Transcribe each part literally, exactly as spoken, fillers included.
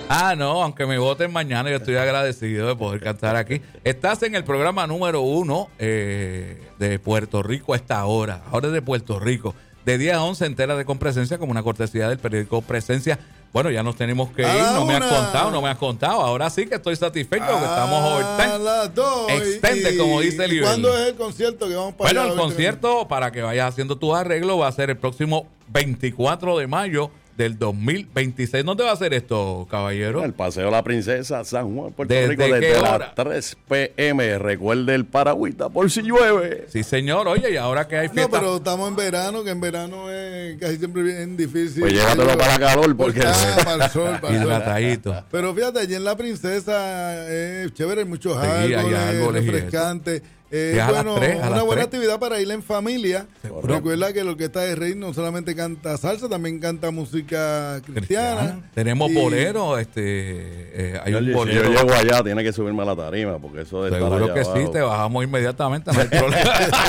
Ah, no, aunque me voten mañana, yo estoy agradecido de poder cantar aquí. Estás en el programa número uno eh, de Puerto Rico a esta hora. Ahora es de Puerto Rico. De diez a once, entérate con Presencia, como una cortesía del periódico Presencia. Bueno, ya nos tenemos que ir. No me has contado, no me has contado. Ahora sí que estoy satisfecho porque estamos overtime. A las dos. Extende, y, como dice el ¿Y cuándo es el concierto que vamos para Bueno, allá? el concierto, para que vayas haciendo tus arreglos, va a ser el próximo veinticuatro de mayo del dos mil veintiséis. ¿Dónde va a ser esto, caballero? El Paseo La Princesa, San Juan, Puerto ¿Desde Rico, qué desde hora? las tres pe eme. Recuerde el paragüita por si llueve. Sí, señor. Oye, y ahora que hay No, fiesta... pero estamos en verano, que en verano es casi siempre bien difícil. Pues llévatelo para calor, porque... Ah, para el sol, para el sol. Hidratadito. Pero fíjate, allí en La Princesa es chévere, hay muchos Sí, hay árboles, árboles y refrescantes. Eh, Y a las bueno, tres, a una las buena tres. actividad para ir en familia. Seguro. Recuerda que la Orquesta de Rey no solamente canta salsa, también canta música cristiana. Cristiana. Tenemos Y- boleros, este, eh, hay Yo, un si bolero. yo llego allá, tiene que subirme a la tarima, porque eso de estar Seguro allá que sí, abajo- te bajamos inmediatamente, no hay problema.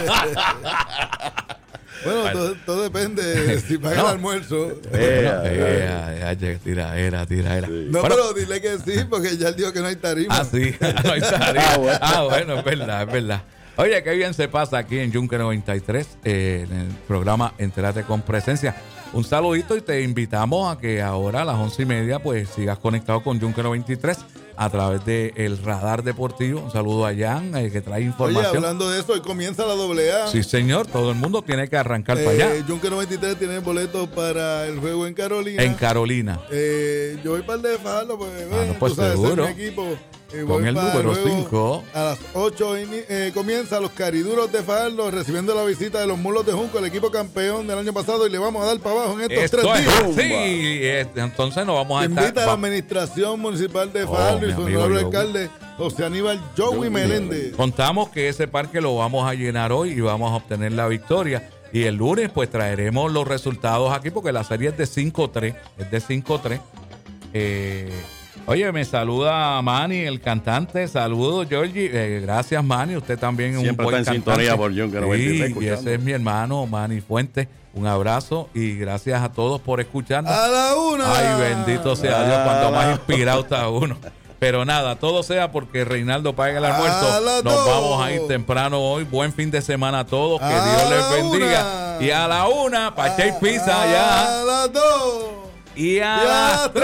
Bueno, todo, todo depende de si paga No. el almuerzo. Ea, Eh, eh, eh, tira, era, tira, era. Sí. No, Bueno, pero dile que sí, porque ya él dijo que no hay tarima. ah, sí, no hay tarima. Ah, bueno. Ah, bueno, es verdad, es verdad. Oye, qué bien se pasa aquí en Yunque noventa y tres, eh, en el programa Entérate con Presencia. Un saludito y te invitamos a que ahora a las once y media pues sigas conectado con Yunque noventa y tres a través del Radar Deportivo. Un saludo a Jan, eh, que trae Oye, información. hablando de eso, hoy comienza la doble A. Sí, señor, todo el mundo tiene que arrancar para Eh, allá. Yunque noventa y tres tiene boletos para el juego en Carolina. En Carolina. Eh, yo voy para el de Fajardo, pues, Ah, no, eh, pues tú sabes, ese es seguro. mi equipo. Eh, Con voy el para número juego cinco. A las ocho eh, comienza los Cariduros de Fajardo recibiendo la visita de los Mulos de Junco, el equipo campeón del año pasado, y le vamos a dar para abajo en estos Esto tres es días. así. eh, Entonces nos vamos a Invita estar. a la va- administración municipal de Oh, Fajardo mi y su amigo honorable Joey. alcalde José Aníbal Joey Meléndez. Contamos que ese parque lo vamos a llenar hoy y vamos a obtener la victoria. Y el lunes pues traeremos los resultados aquí porque la serie es de cinco tres. Es de cinco tres. Eh, oye, me saluda Manny, el cantante. Saludos, Georgie. Eh, gracias, Manny. Usted también es un Siempre buen está en cantante. sintonía por Yunque noventa y tres, Sí, y escuchando. ese es mi hermano, Manny Fuentes. Un abrazo y gracias a todos por escucharnos. A la una. Ay, bendito sea Dios, cuanto más inspirado está uno. Pero nada, todo sea porque Reinaldo pague el A almuerzo. las Nos dos. vamos a ir temprano hoy. Buen fin de semana a todos. Que A Dios les la bendiga. una. Y a la una, Pachay Pizza A allá. las dos. Y a Y a las las tres.